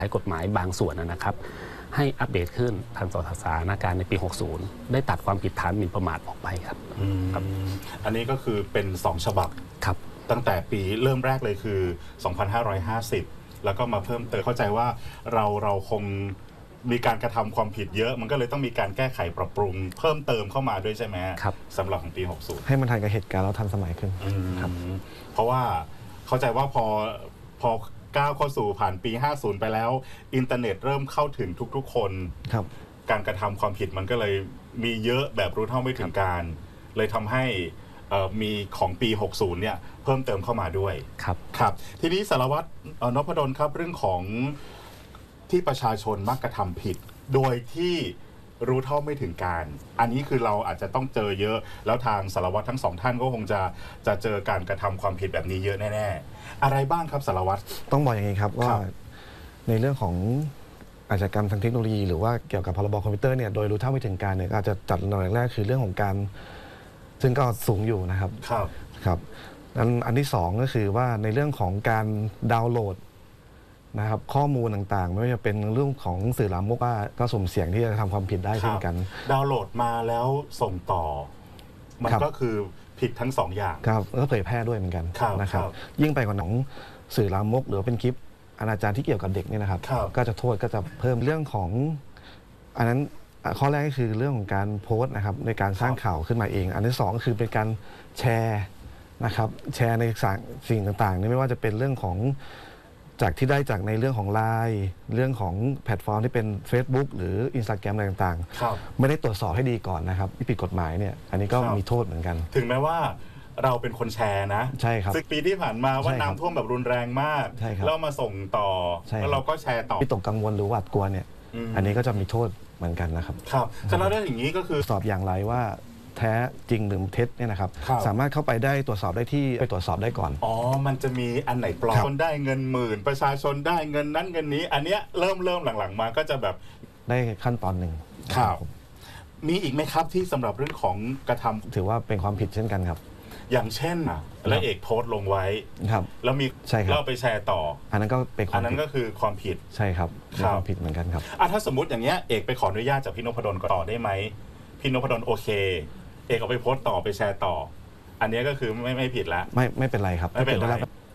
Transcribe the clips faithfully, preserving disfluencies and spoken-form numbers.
ใช้กฎหมายบางส่วนนะครับให้อัปเดตขึ้นทันต่อสถานการณ์ในปีหกสิบได้ตัดความผิดฐานหมิ่นประมาทออกไปครับครับอันนี้ก็คือเป็นสองฉบับครับตั้งแต่ปีเริ่มแรกเลยคือสองพันห้าร้อยห้าสิบแล้วก็มาเพิ่มเติมเข้าใจว่าเราเราคงมีการกระทำความผิดเยอะมันก็เลยต้องมีการแก้ไขปรับปรุงเพิ่มเติมเข้ามาด้วยใช่ไหมครับสำหรับของปีหกสิบให้มันทันกับเหตุการณ์แล้วทันสมัยขึ้นครับเพราะว่าเข้าใจว่าพอพอก้าวเข้าสู่ผ่านปีห้าสิบไปแล้วอินเทอร์เน็ตเริ่มเข้าถึงทุกๆคนครับการกระทำความผิดมันก็เลยมีเยอะแบบรู้เท่าไม่ถึงการเลยทำให้มีของปีหกสิบเนี่ยเพิ่มเติมเข้ามาด้วยครับครับทีนี้สารวัตรนพดลครับเรื่องของที่ประชาชนมักกระทำผิดโดยที่รู้เท่าไม่ถึงการอันนี้คือเราอาจจะต้องเจอเยอะแล้วทางสารวัตรทั้งสองท่านก็คงจะจะเจอการกระทำความผิดแบบนี้เยอะแน่ๆอะไรบ้างครับสารวัตรต้องบอกอย่างนี้ครับว่าในเรื่องของอาชญากรรมทางเทคโนโลยีหรือว่าเกี่ยวกับพรบคอมพิวเตอร์เนี่ยโดยรู้เท่าไม่ถึงการเนี่ยอาจจะจัดลำดับแรกคือเรื่องของการซึ่งก็สูงอยู่นะครับครับครับอันอันที่สองก็คือว่าในเรื่องของการดาวน์โหลดนะครับข้อมูลต่างๆไม่ว่าจะเป็นเรื่องของสื่อลามกก็สุ่มเสี่ยงที่จะทำความผิดได้เช่นกันดาวน์โหลดมาแล้วส่งต่อมันก็คือผิดทั้งสองอย่างครับแล้วก็เผยแพร่ด้วยเหมือนกันนะครับยิ่งไปกว่าของสื่อลามกหรือเป็นคลิปอนาจารที่เกี่ยวกับเด็กเนี่ยนะครับก็จะโทษก็จะเพิ่มเรื่องของอันนั้นข้อแรกก็คือเรื่องของการโพสต์นะครับในการสร้างข่าวขึ้นมาเองอันที่สองก็คือเป็นการแชร์นะครับแชร์ในสิ่งต่างๆนี่ไม่ว่าจะเป็นเรื่องของจากที่ได้จากในเรื่องของ ไลน์ เรื่องของแพลตฟอร์มที่เป็น Facebook หรือ Instagram อะไรต่างๆไม่ได้ตรวจสอบให้ดีก่อนนะครับที่ผิดกฎหมายเนี่ยอันนี้ก็มีโทษเหมือนกันถึงแม้ว่าเราเป็นคนแชร์นะใช่ครับสิบปีที่ผ่านมาว่าน้ำท่วมแบบรุนแรงมากแล้วมาส่งต่อแล้วเราก็แชร์ต่อที่ตกกังวลหรือหวาดกลัวเนี่ยอันนี้ก็จะมีโทษเหมือนกันนะครับครับฉะนั้นเรื่องอย่างนี้ก็คือสอบอย่างไรว่าแท้จริงหรือเท็จเนี่ยนะครับสามารถเข้าไปได้ตรวจสอบได้ที่ไปตรวจสอบได้ก่อนอ๋อมันจะมีอันไหนปลอมคนได้เงินหมื่นประชาชนได้เงินนั้นเงินนี้อันเนี้ยเริ่มเริ่มหลังๆมาก็จะแบบได้ขั้นตอนหนึ่งครับมีอีกไหมครับที่สำหรับเรื่องของกระทำถือว่าเป็นความผิดเช่นกันครับอย่างเช่นอ่ะและเอกโพสต์ลงไว้ครับแล้วมีเราไปแชร์ต่ออันนั้นก็เป็นอันนั้นก็คือความผิดใช่ครับความผิดเหมือนกันครับอ่ะถ้าสมมติอย่างเงี้ยเอกไปขออนุญาตจากพี่นพดลต่อได้ไหมพี่นพดลโอเคเอกเอาไปโพสต์ต่อไปแชร์ต่ออันนี้ก็คือไม่ไม่ผิดแล้วไม่ไม่เป็นไรครับไม่เป็นไร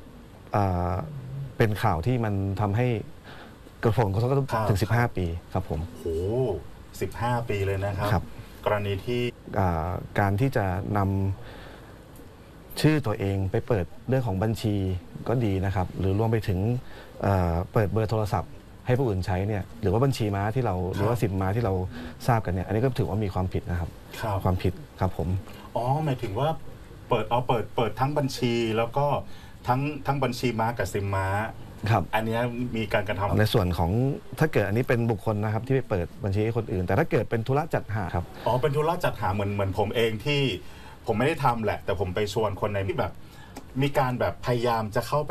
เป็นข่าวที่มันทำให้กระผมก็ต้องถึงสิบห้าปีครับผมโอ้สิบห้าปีเลยนะครับกรณีที่การที่จะนำชื่อตัวเองไปเปิดเรื่องของบัญชีก็ดีนะครับหรือรวมไปถึงเปิดเบอร์โทรศัพท์ให้ผู้อื่นใช้เนี่ยหรือว่าบัญชีม้าที่เราหรือว่าสิบม้าที่เราทราบกันเนี่ยอันนี้ก็ถือว่ามีความผิดนะครับความผิดครับผมอ๋อหมายถึงว่าเปิดเอาเปิดเปิดทั้งบัญชีแล้วก็ทั้งทั้งบัญชีม้ากับซิมม้าครับอันนี้มีการกระทำในส่วนของถ้าเกิดอันนี้เป็นบุคคลนะครับที่ไปเปิดบัญชีให้คนอื่นแต่ถ้าเกิดเป็นธุระจัดหาครับอ๋อเป็นธุระจัดหาเหมือนเหมือนผมเองที่ผมไม่ได้ทำแหละแต่ผมไปชวนคนในที่แบบมีการแบบพยายามจะเข้า